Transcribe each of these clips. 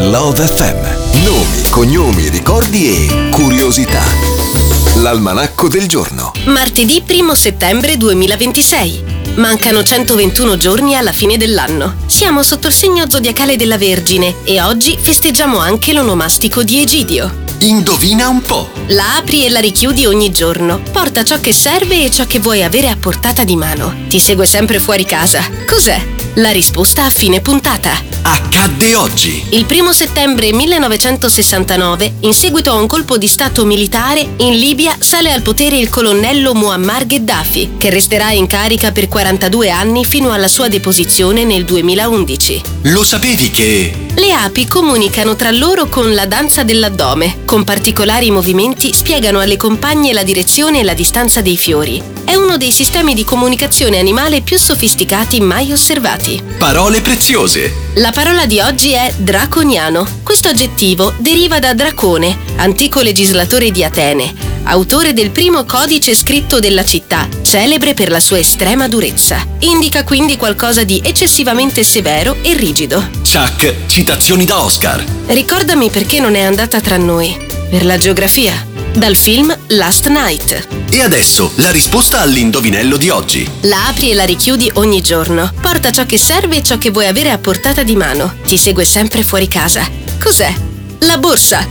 Love FM. Nomi, cognomi, ricordi e curiosità. L'almanacco del giorno. Martedì 1 settembre 2026. Mancano 121 giorni alla fine dell'anno. Siamo sotto il segno zodiacale della Vergine e oggi festeggiamo anche l'onomastico di Egidio. Indovina un po'. La apri e la richiudi ogni giorno. Porta ciò che serve e ciò che vuoi avere a portata di mano. Ti segue sempre fuori casa. Cos'è? La risposta a fine puntata. Accadde oggi. Il 1 settembre 1969, in seguito a un colpo di stato militare, in Libia sale al potere il colonnello Muammar Gheddafi, che resterà in carica per 42 anni fino alla sua deposizione nel 2011. Lo sapevi che... Le api comunicano tra loro con la danza dell'addome. Con particolari movimenti spiegano alle compagne la direzione e la distanza dei fiori. È uno dei sistemi di comunicazione animale più sofisticati mai osservati. Parole preziose. La parola di oggi è draconiano. Questo aggettivo deriva da Dracone, antico legislatore di Atene, autore del primo codice scritto della città, celebre per la sua estrema durezza. Indica quindi qualcosa di eccessivamente severo e rigido. Chuck, citazioni da Oscar. Ricordami perché non è andata tra noi. Per la geografia. Dal film Last Night. E adesso la risposta all'indovinello di oggi. La apri e la richiudi ogni giorno. Porta ciò che serve e ciò che vuoi avere a portata di mano. Ti segue sempre fuori casa. Cos'è? La borsa.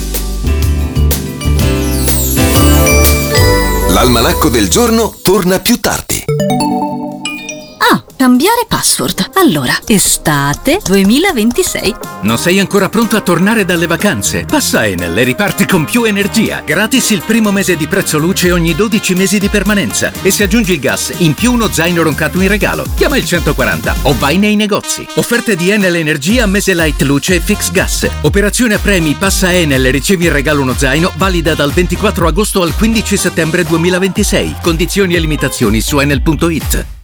L'almanacco del giorno torna più tardi. Cambiare password. Allora, estate 2026. Non sei ancora pronto a tornare dalle vacanze? Passa Enel e riparti con più energia. Gratis il primo mese di prezzo luce ogni 12 mesi di permanenza. E se aggiungi il gas, in più uno zaino roncato in regalo. Chiama il 140 o vai nei negozi. Offerte di Enel Energia, mese light luce e fix gas. Operazione a premi, passa Enel e ricevi in regalo uno zaino, valida dal 24 agosto al 15 settembre 2026. Condizioni e limitazioni su enel.it.